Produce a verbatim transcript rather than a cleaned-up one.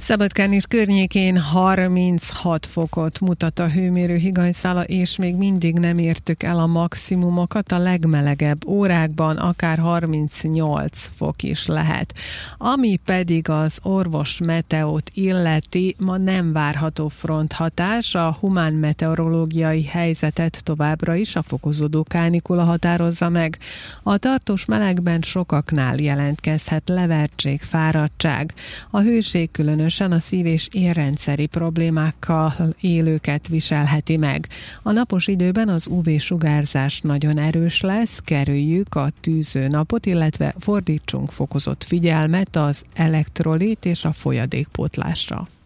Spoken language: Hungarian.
Szabadkán és környékén harminchat fokot mutat a hőmérő higanyszála, és még mindig nem értük el a maximumokat, a legmelegebb órákban akár harmincnyolc fok is lehet. Ami pedig az orvos meteót illeti, ma nem várható fronthatás, a humán meteorológiai helyzetet továbbra is a fokozódó kánikula határozza meg. A tartós melegben sokaknál jelentkezhet levertség, fáradtság. A hőség különösen a szív- és érrendszeri problémákkal élőket viselheti meg. A napos időben az ú vé-sugárzás nagyon erős lesz, kerüljük a tűző napot, illetve fordítsunk fokozott figyelmet az elektrolit és a folyadékpótlásra.